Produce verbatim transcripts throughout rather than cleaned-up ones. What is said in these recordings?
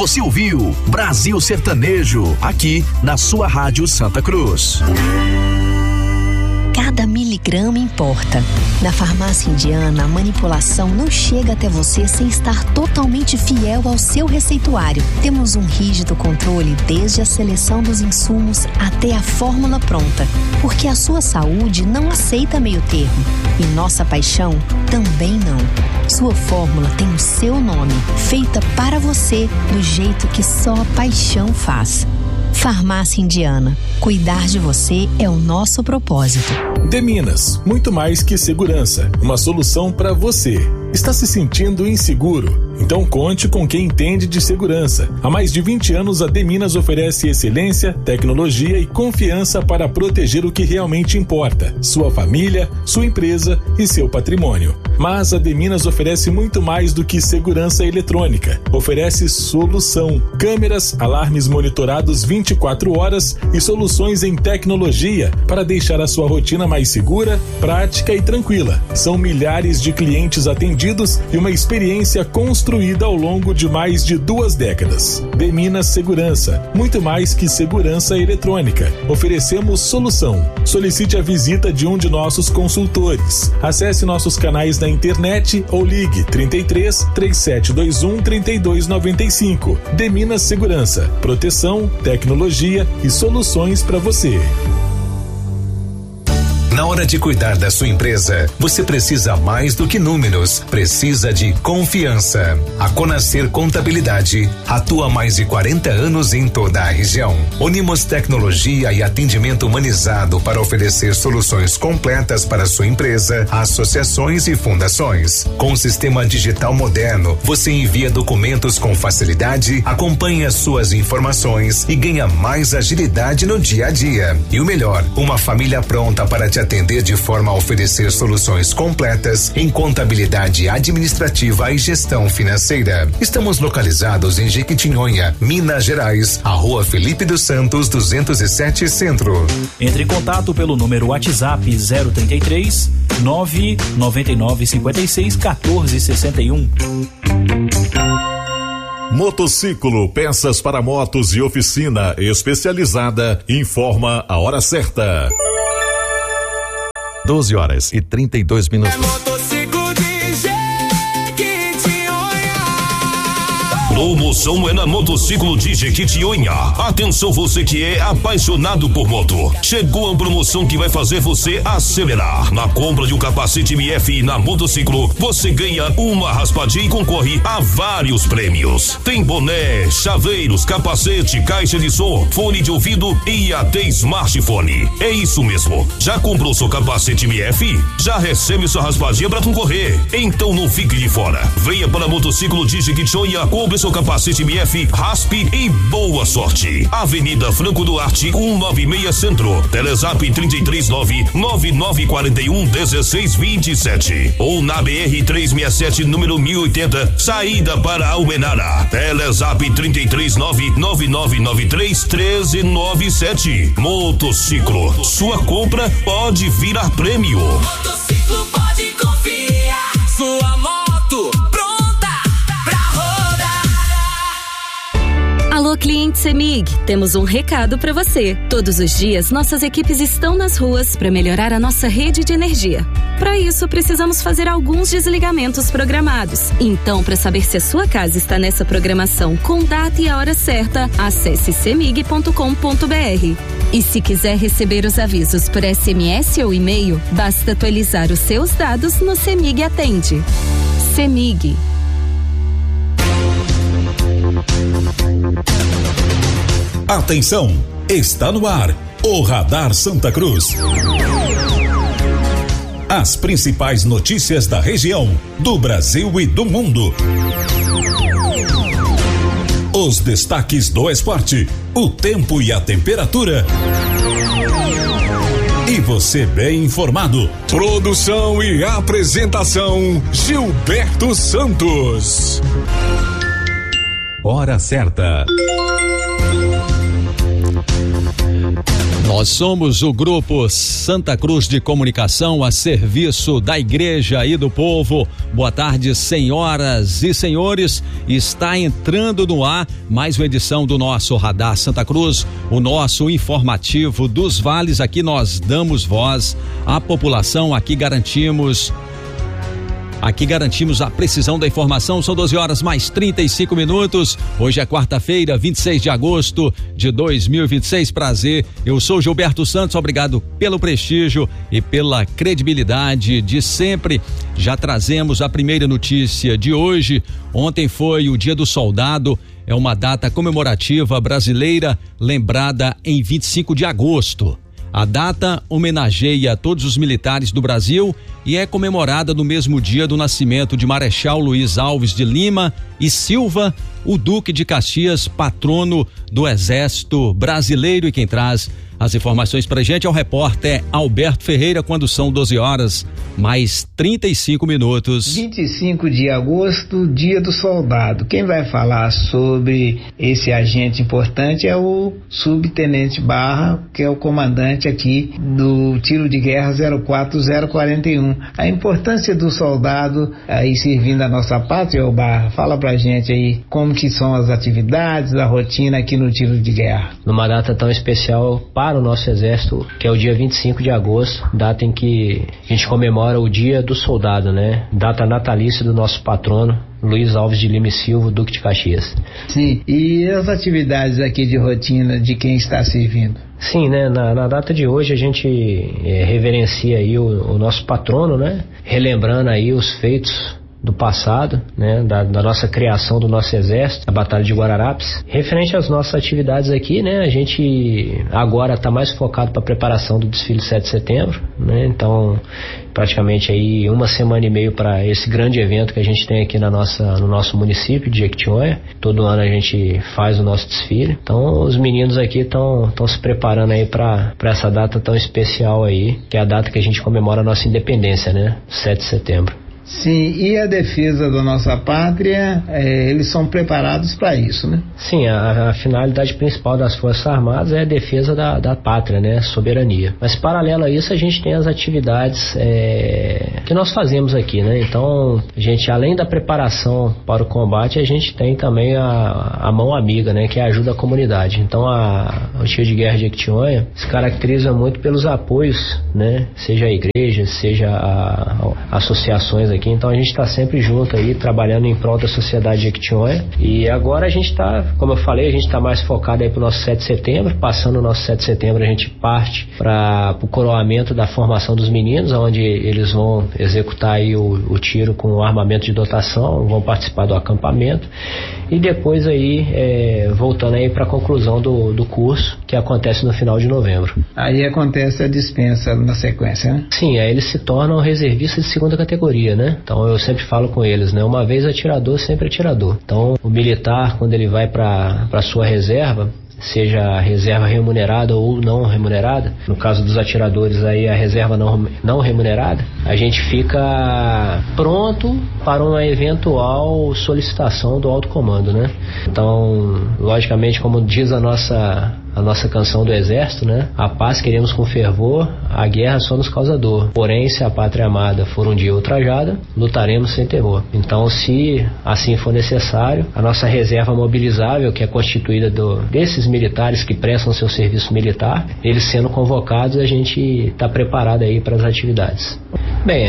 Você ouviu Brasil Sertanejo, aqui na sua Rádio Santa Cruz. Cada miligrama importa. Na farmácia indiana, a manipulação não chega até você sem estar totalmente fiel ao seu receituário. Temos um rígido controle desde a seleção dos insumos até a fórmula pronta, porque a sua saúde não aceita meio termo. E nossa paixão também não. Sua fórmula tem o seu nome, feita para você do jeito que só a paixão faz. Farmácia Indiana. Cuidar de você é o nosso propósito. Deminas, muito mais que segurança. Uma solução para você. Está se sentindo inseguro? Então conte com quem entende de segurança. Há mais de vinte anos a Deminas oferece excelência, tecnologia e confiança para proteger o que realmente importa: sua família, sua empresa e seu patrimônio. Mas a Deminas oferece muito mais do que segurança eletrônica. Oferece solução: câmeras, alarmes monitorados vinte e quatro horas e soluções em tecnologia para deixar a sua rotina mais segura, prática e tranquila. São milhares de clientes atendidos e uma experiência construída ao longo de mais de duas décadas. Deminas Segurança, muito mais que segurança eletrônica. Oferecemos solução. Solicite a visita de um de nossos consultores. Acesse nossos canais na internet ou ligue trinta e três, três sete dois um, trinta e dois noventa e cinco. Deminas Segurança, proteção, tecnologia e soluções para você. Na hora de cuidar da sua empresa, você precisa mais do que números, precisa de confiança. A Conacer Contabilidade atua há mais de quarenta anos em toda a região. Unimos tecnologia e atendimento humanizado para oferecer soluções completas para sua empresa, associações e fundações. Com o sistema digital moderno, você envia documentos com facilidade, acompanha suas informações e ganha mais agilidade no dia a dia. E o melhor, uma família pronta para te atender de forma a oferecer soluções completas em contabilidade administrativa e gestão financeira. Estamos localizados em Jequitinhonha, Minas Gerais, a Rua Felipe dos Santos, duzentos e sete Centro. Entre em contato pelo número WhatsApp zero trinta e três, nove nove nove cinquenta e seis, quatorze sessenta e um. Motociclo, peças para motos e oficina especializada, informa a hora certa. doze horas e trinta e dois minutos. É motociclo de Jequitinhonha. Promoção é na Motociclo de Jequitinhonha. Atenção você que é apaixonado por moto. Chegou a promoção que vai fazer você acelerar. Na compra de um capacete M F na Motociclo, você ganha uma raspadinha e concorre a vários prêmios. Tem boné, chaveiros, capacete, caixa de som, fone de ouvido e até smartphone. É isso mesmo. Já comprou seu capacete M F? Já recebe sua raspadinha para concorrer. Então não fique de fora. Venha para a Motociclo de Jequitinhonha, compre seu capacete M F, raspe e boa sorte. Avenida Franco Duarte, cento e noventa e seis Centro. Telezap trinta e três nove, nove nove quatro um, um seis dois sete. Ou na B R trezentos e sessenta e sete, número mil e oitenta, saída para Almenara. Telezap trinta e três nove, nove nove nove três, um três nove sete. Motociclo, sua compra pode virar prêmio. Motociclo pode confiar. Sua moto pronta pra rodar. Alô, cliente CEMIG, temos um recado para você. Todos os dias, nossas equipes estão nas ruas para melhorar a nossa rede de energia. Para isso, precisamos fazer alguns desligamentos programados. Então, para saber se a sua casa está nessa programação com data e a hora certa, acesse cemig ponto com ponto br. E se quiser receber os avisos por S M S ou e-mail, basta atualizar os seus dados no CEMIG Atende. CEMIG. Atenção, está no ar o Radar Santa Cruz. As principais notícias da região, do Brasil e do mundo. Os destaques do esporte, o tempo e a temperatura. E você bem informado. Produção e apresentação, Gilberto Santos. Hora certa. Nós somos o Grupo Santa Cruz de Comunicação a serviço da Igreja e do povo. Boa tarde, senhoras e senhores. Está entrando no ar mais uma edição do nosso Radar Santa Cruz, o nosso informativo dos vales. Aqui nós damos voz à população, aqui garantimos Aqui garantimos a precisão da informação. São doze horas mais trinta e cinco minutos. Hoje é quarta-feira, vinte e seis de agosto de dois mil e vinte e seis. Prazer. Eu sou Gilberto Santos. Obrigado pelo prestígio e pela credibilidade de sempre. Já trazemos a primeira notícia de hoje. Ontem foi o Dia do Soldado. É uma data comemorativa brasileira lembrada em vinte e cinco de agosto. A data homenageia todos os militares do Brasil e é comemorada no mesmo dia do nascimento de Marechal Luiz Alves de Lima e Silva, o Duque de Caxias, patrono do Exército Brasileiro. E quem traz as informações pra gente é o repórter Alberto Ferreira, quando são doze horas mais trinta e cinco minutos. vinte e cinco de agosto, Dia do Soldado. Quem vai falar sobre esse agente importante é o subtenente Barra, que é o comandante aqui do Tiro de Guerra zero quatro zero quatro um. A importância do soldado aí servindo a nossa pátria, ô Barra, fala pra gente aí como que são as atividades, a rotina aqui no Tiro de Guerra. Numa data tão especial para o nosso exército, que é o dia vinte e cinco de agosto, data em que a gente comemora o Dia do Soldado, né? Data natalícia do nosso patrono Luiz Alves de Lima e Silva, Duque de Caxias. Sim, e as atividades aqui de rotina de quem está servindo? Sim, né? Na, na data de hoje a gente é, reverencia aí o, o nosso patrono, né? Relembrando aí os feitos do passado, né, da, da nossa criação do nosso exército, a Batalha de Guararapes. Referente às nossas atividades aqui, né, a gente agora está mais focado para a preparação do desfile sete de setembro, né, então praticamente aí uma semana e meio para esse grande evento que a gente tem aqui na nossa, no nosso município de Jequitinhonha. Todo ano a gente faz o nosso desfile, então os meninos aqui estão estão se preparando aí para para essa data tão especial aí, que é a data que a gente comemora a nossa independência, né, sete de setembro. Sim, e a defesa da nossa pátria, é, eles são preparados para isso, né? Sim, a, a finalidade principal das Forças Armadas é a defesa da, da pátria, né? Soberania. Mas paralelo a isso, a gente tem as atividades é, que nós fazemos aqui, né? Então, a gente, além da preparação para o combate, a gente tem também a, a mão amiga, né? Que é a ajuda à comunidade. Então, a, o Tiro de Guerra de Jequitinhonha se caracteriza muito pelos apoios, né? Seja a igreja, seja a, a associações aqui, então a gente está sempre junto aí, trabalhando em prol da sociedade de Jequitinhonha. E agora a gente está, como eu falei, a gente está mais focado aí pro nosso sete de setembro. Passando o nosso sete de setembro, a gente parte para o coroamento da formação dos meninos, onde eles vão executar aí o, o tiro com o armamento de dotação, vão participar do acampamento e depois aí é, voltando aí para a conclusão do, do curso, que acontece no final de novembro. Aí acontece a dispensa na sequência, né? Sim, aí eles se tornam reservistas de segunda categoria, né? Então eu sempre falo com eles, né? Uma vez atirador, sempre atirador. Então o militar, quando ele vai para para sua reserva, seja reserva remunerada ou não remunerada, no caso dos atiradores aí a reserva não, não remunerada, a gente fica pronto para uma eventual solicitação do alto comando, né? Então, logicamente, como diz a nossa a nossa canção do Exército, né? A paz queremos com fervor, a guerra só nos causa dor. Porém, se a pátria amada for um dia ultrajada, lutaremos sem terror. Então, se assim for necessário, a nossa reserva mobilizável, que é constituída do, desses militares que prestam seu serviço militar, eles sendo convocados, a gente está preparado aí para as atividades. Bem,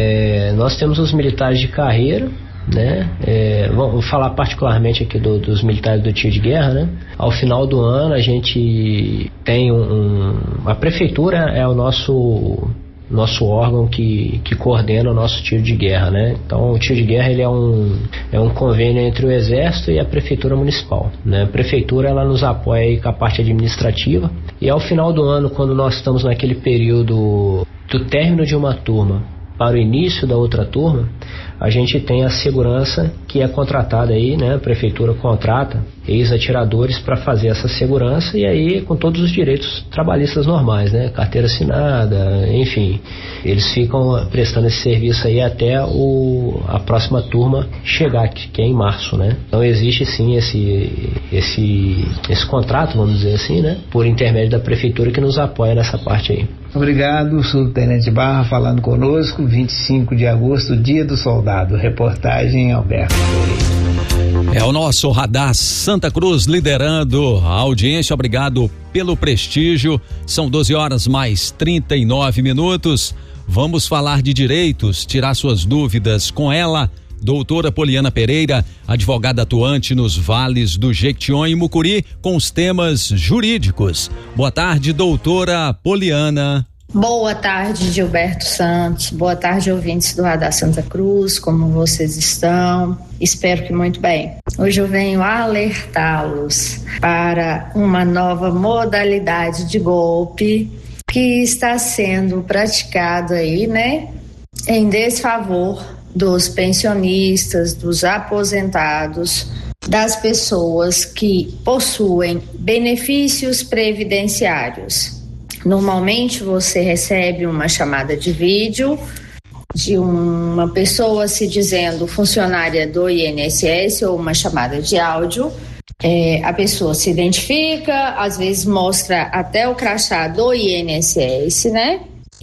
é, nós temos os militares de carreira, né? É, vou falar particularmente aqui do, dos militares do tiro de guerra, né? Ao final do ano a gente tem um, um a prefeitura é o nosso nosso órgão que, que coordena o nosso tiro de guerra, né? Então o tiro de guerra ele é um é um convênio entre o Exército e a prefeitura municipal, né? A prefeitura ela nos apoia aí com a parte administrativa e ao final do ano, quando nós estamos naquele período do término de uma turma para o início da outra turma, a gente tem a segurança que é contratada aí, né? A prefeitura contrata ex-atiradores para fazer essa segurança e aí com todos os direitos trabalhistas normais, né? Carteira assinada, enfim, eles ficam prestando esse serviço aí até o, a próxima turma chegar, que é em março, né? Então existe sim esse, esse, esse contrato, vamos dizer assim, né? Por intermédio da prefeitura que nos apoia nessa parte aí. Obrigado, subtenente Barra, falando conosco, vinte e cinco de agosto, Dia do Soldado. Reportagem Alberto. É o nosso Radar Santa Cruz liderando a audiência. Obrigado pelo prestígio. São doze horas mais trinta e nove minutos. Vamos falar de direitos, tirar suas dúvidas com ela, doutora Poliana Pereira, advogada atuante nos vales do Jequitinhonha e Mucuri, com os temas jurídicos. Boa tarde, doutora Poliana. Boa tarde, Gilberto Santos. Boa tarde, ouvintes do Radar Santa Cruz. Como vocês estão? Espero que muito bem. Hoje eu venho alertá-los para uma nova modalidade de golpe que está sendo praticado aí, né, em desfavor dos pensionistas, dos aposentados, das pessoas que possuem benefícios previdenciários. Normalmente você recebe uma chamada de vídeo de uma pessoa se dizendo funcionária do I N S S ou uma chamada de áudio. É, a pessoa se identifica, às vezes mostra até o crachá do I N S S, né?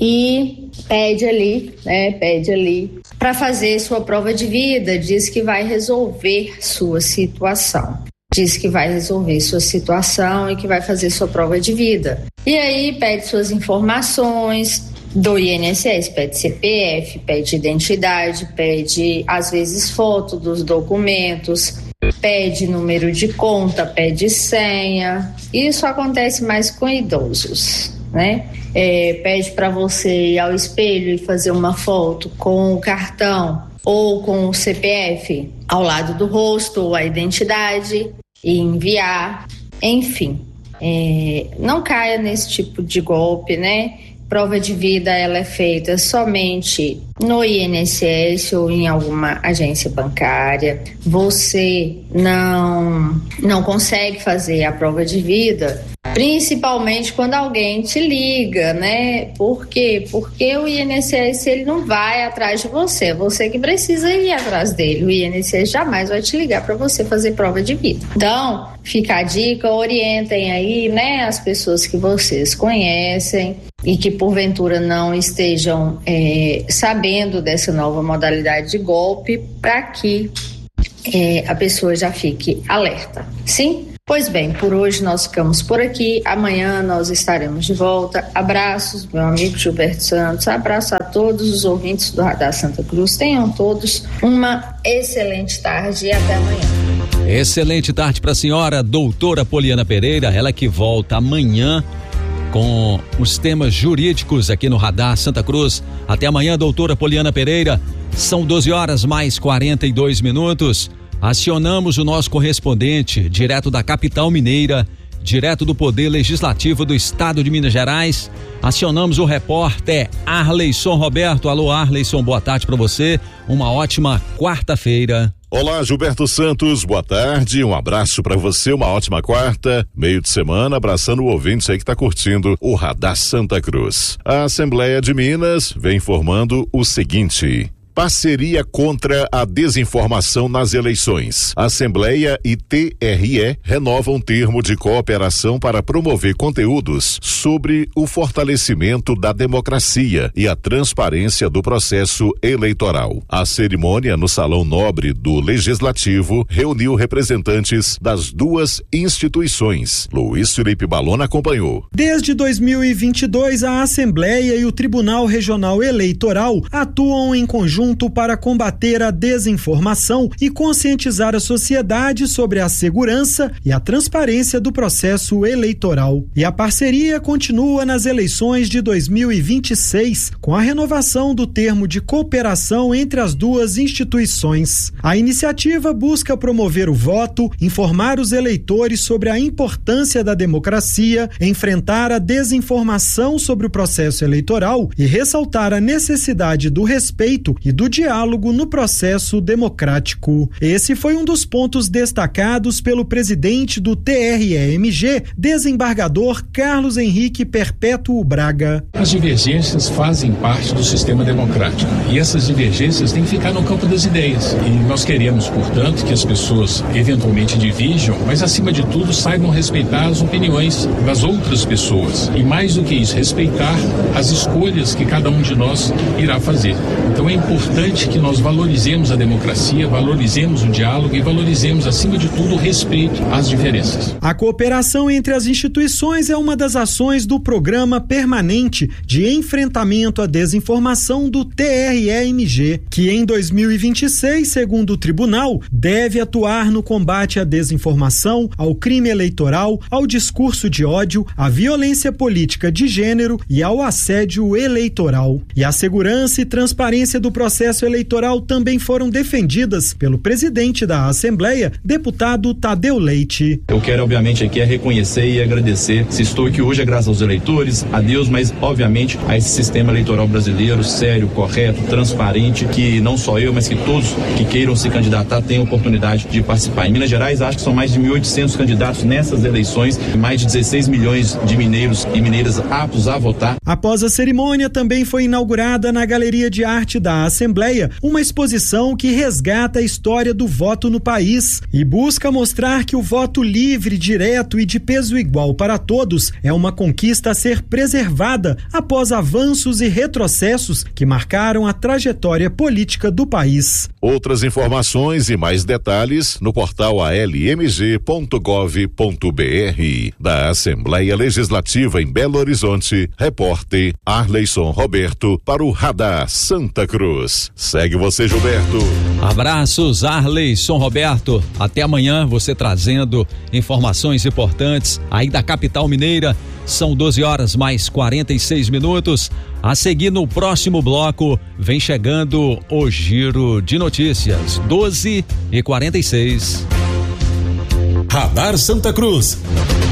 E pede ali, né? Pede ali para fazer sua prova de vida, diz que vai resolver sua situação. Diz que vai resolver sua situação e que vai fazer sua prova de vida. E aí pede suas informações do I N S S, pede C P F, pede identidade, pede às vezes foto dos documentos, pede número de conta, pede senha. Isso acontece mais com idosos, né? É, pede para você ir ao espelho e fazer uma foto com o cartão ou com o C P F ao lado do rosto ou a identidade e enviar, enfim, é, não caia nesse tipo de golpe, né? Prova de vida ela é feita somente no I N S S ou em alguma agência bancária. Você não não consegue fazer a prova de vida, principalmente quando alguém te liga, né? Por quê? Porque o I N S S ele não vai atrás de você, é você que precisa ir atrás dele. O I N S S jamais vai te ligar para você fazer prova de vida. Então, fica a dica, orientem aí, né, as pessoas que vocês conhecem e que porventura não estejam é, sabendo dessa nova modalidade de golpe, para que é, a pessoa já fique alerta. Sim? Pois bem, por hoje nós ficamos por aqui. Amanhã nós estaremos de volta. Abraços, meu amigo Gilberto Santos. Abraço a todos os ouvintes do Radar Santa Cruz. Tenham todos uma excelente tarde e até amanhã. Excelente tarde para a senhora, doutora Poliana Pereira, ela que volta amanhã com os temas jurídicos aqui no Radar Santa Cruz. Até amanhã, doutora Poliana Pereira. São doze horas mais quarenta e dois minutos. Acionamos o nosso correspondente direto da capital mineira, direto do Poder Legislativo do Estado de Minas Gerais. Acionamos o repórter Arleison Roberto. Alô, Arleison, boa tarde para você. Uma ótima quarta-feira. Olá, Gilberto Santos, boa tarde, um abraço para você, uma ótima quarta, meio de semana, abraçando o ouvinte aí que tá curtindo o Radar Santa Cruz. A Assembleia de Minas vem informando o seguinte: parceria contra a desinformação nas eleições. A Assembleia e T R E renovam termo de cooperação para promover conteúdos sobre o fortalecimento da democracia e a transparência do processo eleitoral. A cerimônia no Salão Nobre do Legislativo reuniu representantes das duas instituições. Luiz Felipe Balona acompanhou. Desde dois mil e vinte e dois, a Assembleia e o Tribunal Regional Eleitoral atuam em conjunto conjunto para combater a desinformação e conscientizar a sociedade sobre a segurança e a transparência do processo eleitoral. E a parceria continua nas eleições de dois mil e vinte e seis, com a renovação do termo de cooperação entre as duas instituições. A iniciativa busca promover o voto, informar os eleitores sobre a importância da democracia, enfrentar a desinformação sobre o processo eleitoral e ressaltar a necessidade do respeito e do diálogo no processo democrático. Esse foi um dos pontos destacados pelo presidente do T R E M G, desembargador Carlos Henrique Perpétuo Braga. As divergências fazem parte do sistema democrático e essas divergências têm que ficar no campo das ideias. E nós queremos, portanto, que as pessoas eventualmente divirjam, mas acima de tudo saibam respeitar as opiniões das outras pessoas. E mais do que isso, respeitar as escolhas que cada um de nós irá fazer. Então é importante que nós valorizemos a democracia, valorizemos o diálogo e valorizemos, acima de tudo, o respeito às diferenças. A cooperação entre as instituições é uma das ações do Programa Permanente de Enfrentamento à Desinformação do T R E M G, que em dois mil e vinte e seis, segundo o tribunal, deve atuar no combate à desinformação, ao crime eleitoral, ao discurso de ódio, à violência política de gênero e ao assédio eleitoral. E a segurança e transparência do processo eleitoral também foram defendidas pelo presidente da Assembleia, deputado Tadeu Leite. Eu quero, obviamente, aqui é reconhecer e agradecer. Se estou aqui hoje é graças aos eleitores, a Deus, mas, obviamente, a esse sistema eleitoral brasileiro, sério, correto, transparente, que não só eu, mas que todos que queiram se candidatar tenham oportunidade de participar. Em Minas Gerais, acho que são mais de mil e oitocentos candidatos nessas eleições, mais de dezesseis milhões de mineiros e mineiras aptos a votar. Após a cerimônia, também foi inaugurada na Galeria de Arte da Assembleia uma exposição que resgata a história do voto no país e busca mostrar que o voto livre, direto e de peso igual para todos é uma conquista a ser preservada após avanços e retrocessos que marcaram a trajetória política do país. Outras informações e mais detalhes no portal a l m g ponto gov ponto b r. Da Assembleia Legislativa em Belo Horizonte, repórter Arleison Roberto para o Radar Santa Cruz. Segue você, Gilberto. Abraços, Arleison Roberto. Até amanhã, você trazendo informações importantes aí da capital mineira. São doze horas mais quarenta e seis minutos. A seguir, no próximo bloco, vem chegando o Giro de Notícias. doze e quarenta e seis. Radar Santa Cruz.